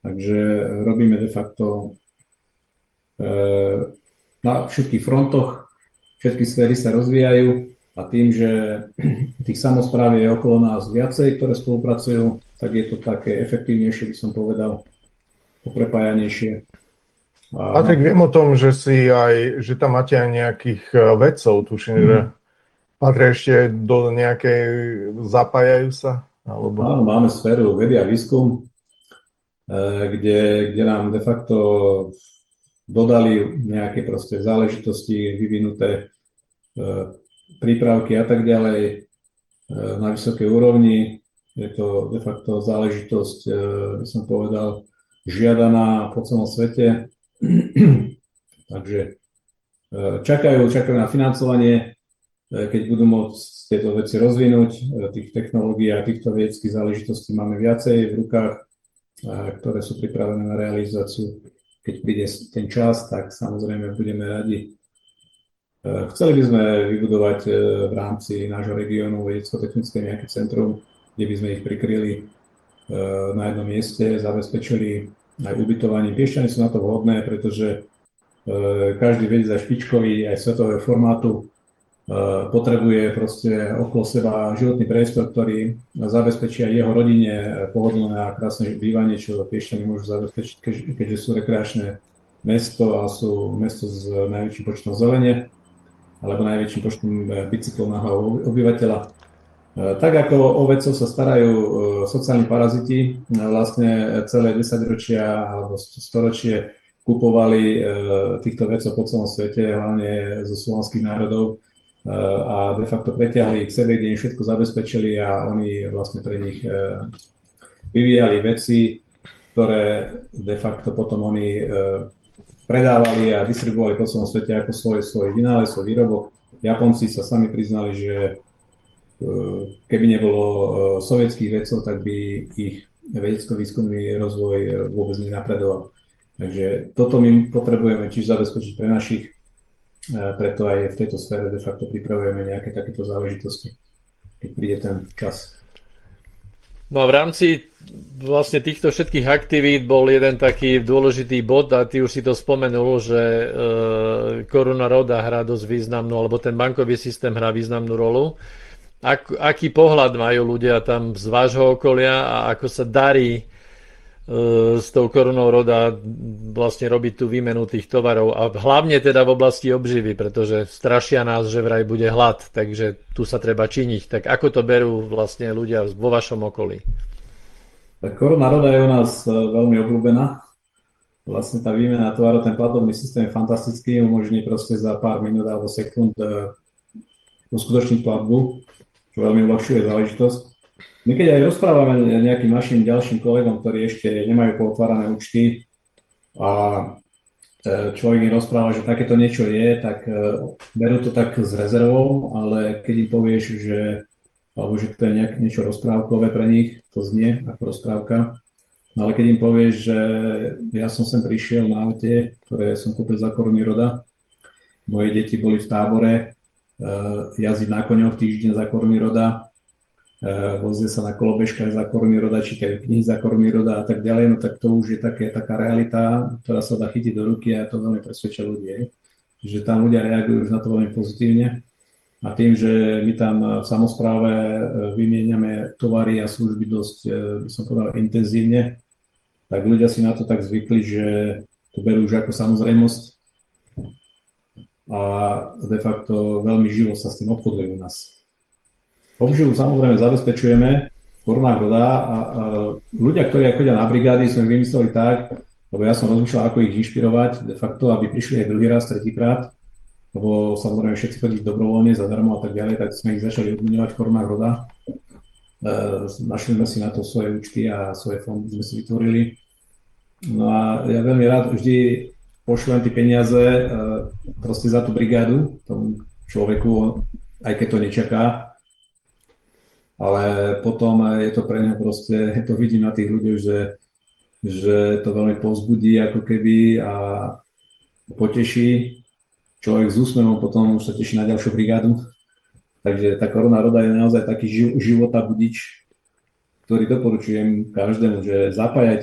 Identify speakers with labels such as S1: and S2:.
S1: Takže robíme de facto na všetkých frontoch, všetky sféry sa rozvíjajú a tým, že tých samospráv je okolo nás viacej, ktoré spolupracujú, tak je to také efektívnejšie, by som povedal, poprepájanejšie.
S2: Patrik, viem o tom, že tam máte aj nejakých vedcov, tuším, že patria ešte do nejakej, zapájajú sa? Alebo...
S1: Áno, máme sféru vedy a výskum, kde nám de facto dodali nejaké proste záležitosti vyvinuté, prípravky a tak ďalej na vysokej úrovni. Je to de facto záležitosť, by som povedal, žiadaná po celom svete. Takže čakajú na financovanie, keď budú môcť tieto veci rozvinúť. Tých technológií a týchto vedeckých záležitostí máme viacej v rukách, ktoré sú pripravené na realizáciu. Keď príde ten čas, tak samozrejme budeme radi. Chceli by sme vybudovať v rámci nášho regiónu vedecko-technické nejaké centrum, kde by sme ich prikryli na jednom mieste, zabezpečili aj ubytovanie. Piešťany sú na to vhodné, pretože každý vedec aj špičkový, aj svetového formátu potrebuje proste okolo seba životný priestor, ktorý zabezpečí aj jeho rodine pohodlné a krásne bývanie, čo Piešťany môžu zabezpečiť, keďže sú rekreačné mesto a sú mesto s najväčším počtom zelene alebo najväčším počtom bicyklov na hlavu obyvateľa. Tak ako o vedcov sa starajú sociálni paraziti, vlastne celé 10 ročia alebo storočie kupovali týchto vedcov po celom svete, hlavne zo slovanských národov, a de facto pretiahli k sebe, kde im všetko zabezpečili a oni vlastne pre nich vyvíjali veci, ktoré de facto potom oni predávali a distribuovali po celom svete ako svoj vynález, svoj výrobok. Japonci sa sami priznali, že keby nebolo sovietských vedcov, tak by ich vedecko-výskumný rozvoj vôbec nenapredoval. Takže toto my potrebujeme tiež zabezpečiť pre našich, preto aj v tejto sfére de facto pripravujeme nejaké takéto záležitosti, keď príde ten čas.
S3: No a v rámci vlastne týchto všetkých aktivít bol jeden taký dôležitý bod a ty už si to spomenul, že koruna roda hrá dosť významnú, alebo ten bankový systém hrá významnú rolu. Aký pohľad majú ľudia tam z vášho okolia a ako sa darí s tou korunou roda vlastne robiť tú výmenu tých tovarov a hlavne teda v oblasti obživy, pretože strašia nás, že vraj bude hlad, takže tu sa treba činiť. Tak ako to berú vlastne ľudia vo vašom okolí?
S1: Tak koruna roda je u nás veľmi obľúbená. Vlastne tá výmena tovarov, ten platobný systém je fantastický, umožní proste za pár minút alebo sekúnd uskutočniť platbu, čo veľmi uľahčuje záležitosť. My keď aj rozprávame nejakým našim ďalším kolegom, ktorí ešte nemajú pootvárané účty a človek im rozpráva, že takéto niečo je, tak berú to tak s rezervou, ale keď im povieš, že to je niečo rozprávkové pre nich, to znie ako rozprávka. No ale keď im povieš, že ja som sem prišiel na aute, ktoré som kúpil za koruny roda, moje deti boli v tábore, jazdiť na koňoch týždeň za koruny roda, vozia sa na kolobežkách za koruny roda, čítajú knihy za koruny roda a tak ďalej, no tak to už je taká realita, ktorá sa dá chytiť do ruky a to veľmi presvedčia ľudí, že tam ľudia reagujú už na to veľmi pozitívne a tým, že my tam v samospráve vymieňame tovary a služby dosť, by som povedal, intenzívne, tak ľudia si na to tak zvykli, že to berú už ako samozrejmosť a de facto veľmi živo sa s tým obchoduje u nás. Obživu samozrejme zabezpečujeme, korunách roda a ľudia, ktorí chodia na brigády, sme vymysleli tak, lebo ja som rozmýšľal, ako ich inšpirovať, de facto, aby prišli aj druhý raz, tretíkrát, lebo samozrejme všetci chodí dobrovoľne, zadarmo a tak ďalej, tak sme ich začali odmeňovať v korunách roda. Našli sme si na to svoje účty a svoje fondy sme si vytvorili. No a ja veľmi rád vždy pošlem tie peniaze proste za tú brigádu, tomu človeku, aj keď to nečaká. Ale potom je to pre ňa proste, to vidím na tých ľuďoch, že to veľmi povzbudí ako keby a poteší. Človek s úsmevom potom už sa teší na ďalšiu brigádu. Takže tá koruna roda je naozaj taký života budič, ktorý doporučujem každému, že zapájajte